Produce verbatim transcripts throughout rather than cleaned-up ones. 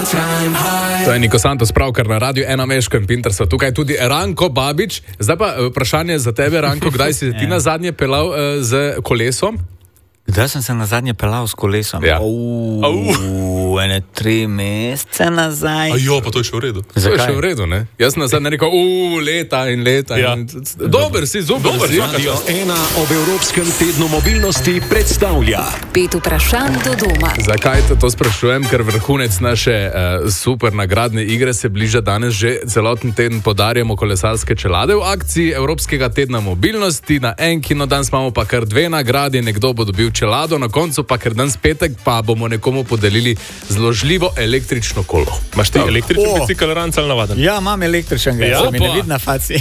To je Niko Santos, pravkar na radiju ena Meško in Pintersa. Tukaj tudi Ranko Babič. Zdaj pa vprašanje za tebe, Ranko, kdaj si ti na zadnje pelal uh, z kolesom? Kdaj sem se na zadnje pelal s kolesom? Ja. Uuu, ene tri mesece nazaj. Ajo, pa to je še v redu. To je še v redu, ne? Jaz sem nazadnje rekel, uuu, leta in leta. Ja. In... Dober si, super Dober si. Radio ena ob Evropskem tednu mobilnosti predstavlja Pet vprašanj do doma. Zakaj te to sprašujem? Ker vrhunec naše uh, super nagradne igre se bliža danes. Že celoten teden podarjamo kolesarske čelade v akciji Evropskega tedna mobilnosti. Na en kinodan imamo pa kar dve nagradi. Nekdo bo dobil čelado, na koncu pa ker danes petek pa bomo nekomu podelili zložljivo električno kolo. Imaš ti električni O. bicikl, Ranc, ali navaden? Ja, imam električnega, Ja, ja, mi ne pa. vidi na faci.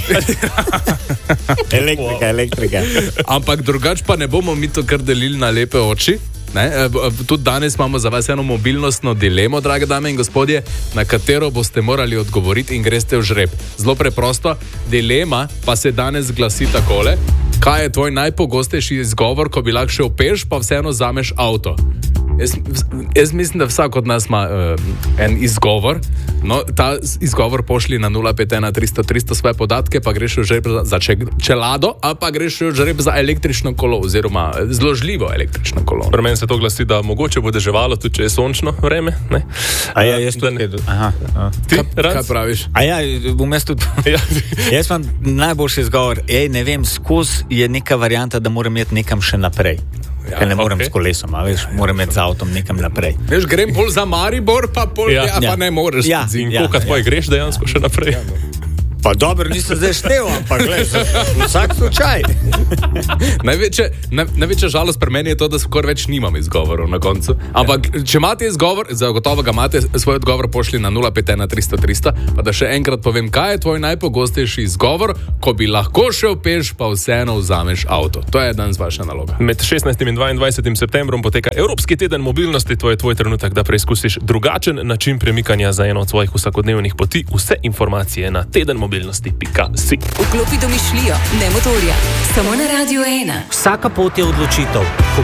elektrika, elektrika. Ampak drugač pa ne bomo mi to kar delili na lepe oči. Ne? E, b- b- Tudi danes imamo za vas eno mobilnostno dilemo, drage dame in gospodje, na katero boste morali odgovoriti in greste v žreb. Zelo preprosto, dilema pa se danes glasi takole: kaj je tvoj najpogostejši izgovor, ko bi lahko šel peš, pa vseeno vzameš avto? Jaz, jaz mislim, da vsak od nas ima uh, en izgovor. No, ta izgovor pošli na nula pet ena tristo tristo svoje podatke, pa greš v žreb za, za če, čelado, ali pa greš v žreb za električno kolo, oziroma zložljivo električno kolo. Pri meni se to glasi, da mogoče bo deževalo, tudi če je sončno vreme. Ne? A ja, jaz Da tudi. ne- Aha, aha. Ti, Kaj, kaj Ranc? praviš? A ja, vmes tudi. Ja. Jaz imam najboljši izgovor. Ej, ne vem, skozi je neka varianta, da moram iti nekam še naprej. Ja, Ker ne morem okej. s kolesom, a veš, moram iti z avtom nekam naprej. Veš, grem bolj za Maribor, pa, pol, ja, Ja. ja, pa Ja. ne moreš. Ja. tudi. In Ja, koliko tvoj ja. greš dejansko še naprej? Pa dobro, nisem zdaj štev, ampak gled, vsak slučaj. Največja, naj, največja žalost pri meni je to, da skoraj več nimam izgovorov na koncu. Ampak, če imate izgovor, zagotovo ga imate, svoj odgovor pošli na nula pet ena tristo tristo. Pa da še enkrat povem, kaj je tvoj najpogostejši izgovor, ko bi lahko šel peš, pa vseeno vzameš avto. To je danes vaša naloga. Med šestnajstim in dvaindvajsetim septembrom poteka Evropski teden mobilnosti. To je tvoj trenutek, da preizkusiš drugačen način premikanja za eno od svojih vsakodnevnih poti. Vse informacije na teden mobilnosti pika si. Vklopi domišljijo, ne motorja. Samo na Radio ena. Vsaka pot je odločitev.